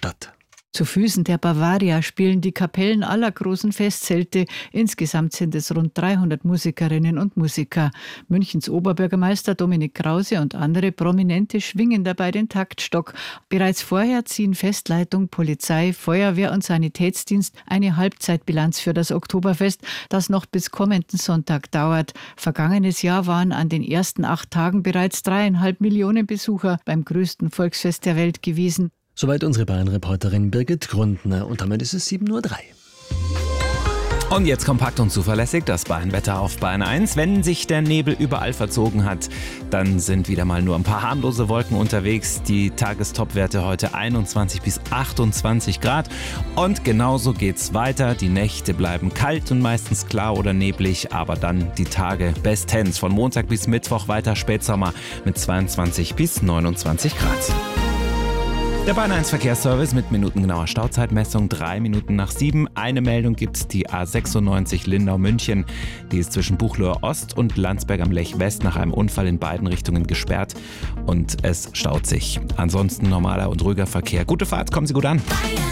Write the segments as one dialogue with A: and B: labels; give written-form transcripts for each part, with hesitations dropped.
A: statt.
B: Zu Füßen der Bavaria spielen die Kapellen aller großen Festzelte. Insgesamt sind es rund 300 Musikerinnen und Musiker. Münchens Oberbürgermeister Dominik Krause und andere Prominente schwingen dabei den Taktstock. Bereits vorher ziehen Festleitung, Polizei, Feuerwehr und Sanitätsdienst eine Halbzeitbilanz für das Oktoberfest, das noch bis kommenden Sonntag dauert. Vergangenes Jahr waren an den ersten 8 Tagen bereits 3,5 Millionen Besucher beim größten Volksfest der Welt gewesen.
A: Soweit unsere Bayern-Reporterin Birgit Grundner. Und damit ist es 7:03 Uhr.
C: Und jetzt kompakt und zuverlässig das Bayern-Wetter auf Bayern 1. Wenn sich der Nebel überall verzogen hat, dann sind wieder mal nur ein paar harmlose Wolken unterwegs. Die Tagestopwerte heute 21 bis 28 Grad. Und genauso geht's weiter. Die Nächte bleiben kalt und meistens klar oder neblig, aber dann die Tage bestens. Von Montag bis Mittwoch weiter Spätsommer mit 22 bis 29 Grad. Der Bayern 1 Verkehrsservice mit minutengenauer Stauzeitmessung, 3 Minuten nach 7. Eine Meldung gibt's, die A96 Lindau-München. Die ist zwischen Buchloe Ost und Landsberg am Lech West nach einem Unfall in beiden Richtungen gesperrt und es staut sich. Ansonsten normaler und ruhiger Verkehr. Gute Fahrt, kommen Sie gut an.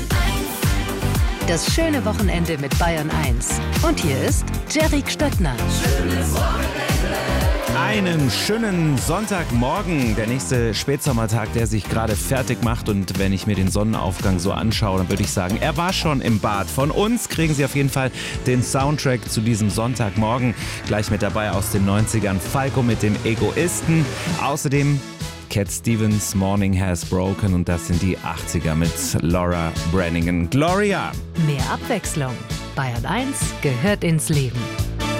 D: Das schöne Wochenende mit Bayern 1. Und hier ist Jerry Stöttner.
E: Schönes Wochenende.
C: Einen schönen Sonntagmorgen, der nächste Spätsommertag, der sich gerade fertig macht. Und wenn ich mir den Sonnenaufgang so anschaue, dann würde ich sagen, er war schon im Bad. Von uns kriegen Sie auf jeden Fall den Soundtrack zu diesem Sonntagmorgen. Gleich mit dabei aus den 90ern Falco mit dem Egoisten. Außerdem Cat Stevens, Morning Has Broken, und das sind die 80er mit Laura Branigan. Gloria!
D: Mehr Abwechslung. Bayern 1 gehört ins Leben.